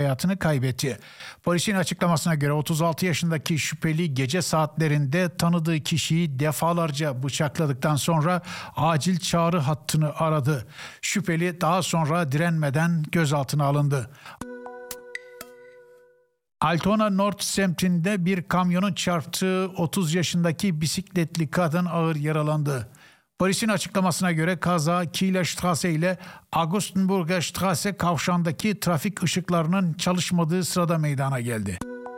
hayatını kaybetti. Polisin açıklamasına göre 36 yaşındaki şüpheli gece saatlerinde tanıdığı kişiyi defalarca bıçakladıktan sonra acil çağrı hattını aradı. Şüpheli daha sonra direnmeden gözaltına alındı. Altona North semtinde bir kamyonun çarptığı 30 yaşındaki bisikletli kadın ağır yaralandı. Polisin açıklamasına göre kaza Kieler Straße ile Augustenburger Straße kavşağındaki trafik ışıklarının çalışmadığı sırada meydana geldi.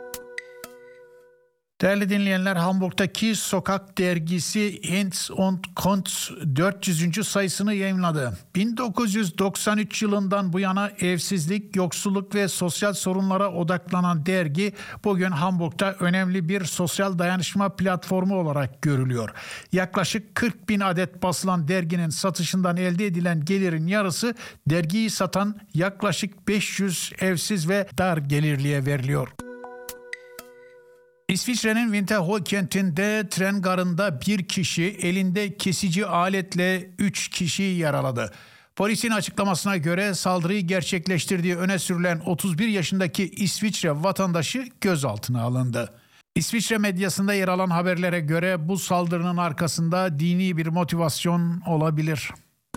Değerli dinleyenler, Hamburg'daki sokak dergisi Hinz und Kunz 400. sayısını yayımladı. 1993 yılından bu yana evsizlik, yoksulluk ve sosyal sorunlara odaklanan dergi bugün Hamburg'da önemli bir sosyal dayanışma platformu olarak görülüyor. Yaklaşık 40 bin adet basılan derginin satışından elde edilen gelirin yarısı dergiyi satan yaklaşık 500 evsiz ve dar gelirliye veriliyor. İsviçre'nin Winterthur kentinde tren garında bir kişi elinde kesici aletle 3 kişiyi yaraladı. Polisin açıklamasına göre saldırıyı gerçekleştirdiği öne sürülen 31 yaşındaki İsviçre vatandaşı gözaltına alındı. İsviçre medyasında yer alan haberlere göre bu saldırının arkasında dini bir motivasyon olabilir.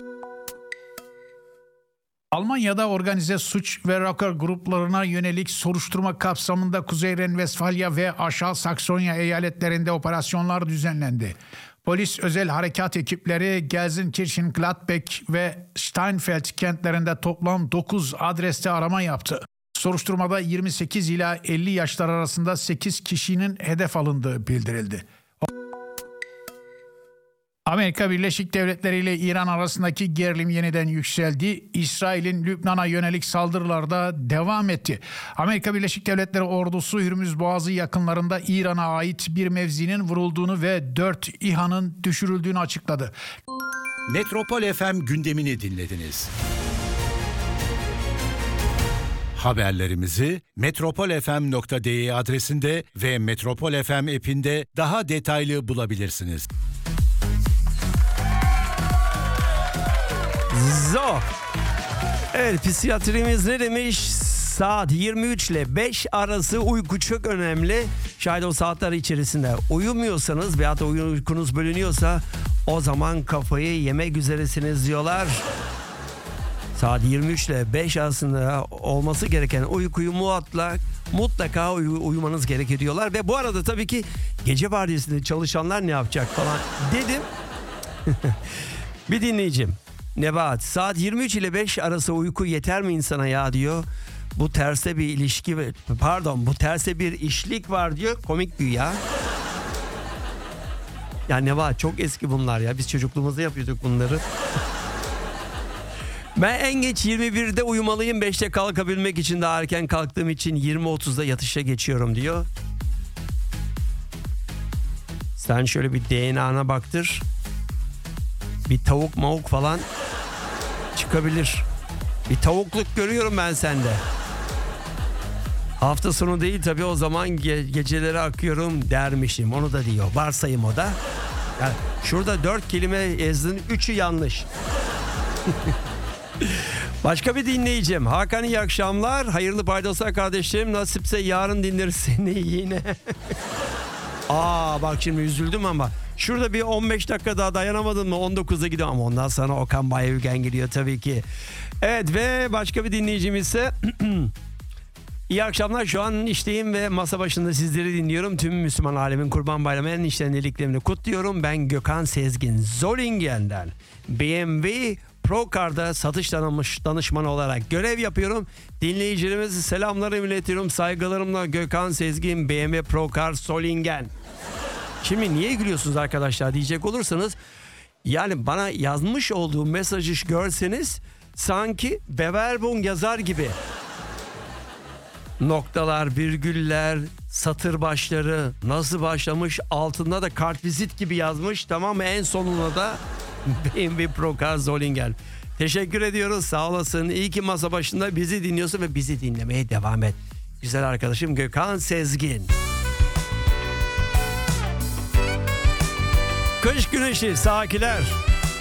Almanya'da organize suç ve rocker gruplarına yönelik soruşturma kapsamında Kuzey Ren-Vesfalya ve Aşağı Saksonya eyaletlerinde operasyonlar düzenlendi. Polis özel harekat ekipleri Gelsenkirchen, Gladbeck ve Steinfeld kentlerinde toplam 9 adreste arama yaptı. Soruşturmada 28 ila 50 yaşlar arasında 8 kişinin hedef alındığı bildirildi. Amerika Birleşik Devletleri ile İran arasındaki gerilim yeniden yükseldi. İsrail'in Lübnan'a yönelik saldırılarda devam etti. Amerika Birleşik Devletleri ordusu Hürmüz Boğazı yakınlarında İran'a ait bir mevzinin vurulduğunu ve 4 İHA'nın düşürüldüğünü açıkladı. Metropol FM gündemini dinlediniz. Haberlerimizi metropolfm.de adresinde ve Metropol FM app'inde daha detaylı bulabilirsiniz. So. Evet, psikiyatrimiz ne demiş? Saat 23 ile 5 arası uyku çok önemli. Şayet o saatler içerisinde uyumuyorsanız veyahut da uykunuz bölünüyorsa o zaman kafayı yemek üzeresiniz diyorlar. Saat 23 ile 5 arasında olması gereken uykuyu mutlaka uyumanız gerekiyor diyorlar. Ve bu arada tabii ki gece vardiyasında çalışanlar ne yapacak falan dedim. Bir dinleyicim. Nebahat, saat 23 ile 5 arası uyku yeter mi insana ya diyor. Bu terste bir ilişki, bu terste bir işlik var diyor. Komik güya. Ya Nebahat, çok eski bunlar ya. Biz çocukluğumuzda yapıyorduk bunları. Ben en geç 21'de uyumalıyım. 5'te kalkabilmek için, daha erken kalktığım için 20.30'da yatışa geçiyorum diyor. Sen şöyle bir DNA'na baktır. Bir tavuk mavuk falan çıkabilir. Bir tavukluk görüyorum ben sende. Hafta sonu değil tabii, o zaman geceleri akıyorum dermişim. Onu da diyor. Varsayım o da. Yani şurada 4 kelime yazdın, 3'ü yanlış. Başka bir dinleyicim. Hakan, iyi akşamlar. Hayırlı paydoslar kardeşlerim. Nasipse yarın dinleriz seni yine. Bak şimdi üzüldüm ama. Şurada bir 15 dakika daha dayanamadın mı? 19'a gidiyor ama ondan sonra Okan Bayülgen geliyor tabii ki. Evet, ve başka bir dinleyicimiz ise İyi akşamlar, şu an işteyim ve masa başında sizleri dinliyorum. Tüm Müslüman alemin Kurban Bayramı en içten dileklerini kutluyorum. Ben Gökhan Sezgin, Zollingen'den BMW Procar'da satış danışmanı olarak görev yapıyorum. Dinleyicilerimize selamlarımı iletiyorum. Saygılarımla Gökhan Sezgin, BMW Procar, Zollingen. Şimdi niye gülüyorsunuz arkadaşlar diyecek olursanız, yani bana yazmış olduğum mesajı görseniz sanki Bewerbung yazar gibi. Noktalar, virgüller, satır başları nasıl başlamış, altında da kartvizit gibi yazmış, tamam mı? En sonuna da BMW Procar Zollingen. Teşekkür ediyoruz, sağ olasın. İyi ki masa başında bizi dinliyorsun ve bizi dinlemeye devam et. Güzel arkadaşım Gökhan Sezgin. Kış güneşi sakiler.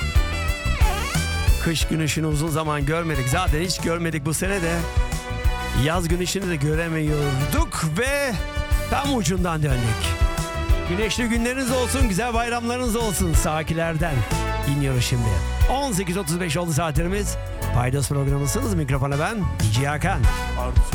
Kış güneşini uzun zaman görmedik. Zaten hiç görmedik bu sene de. Yaz güneşini de göremiyorduk ve tam ucundan döndük. Güneşli günleriniz olsun, güzel bayramlarınız olsun. Sakilerden iniyoruz şimdi. 18.35 oldu saatlerimiz. Paydos programısınız. Mikrofona ben DJ Hakan.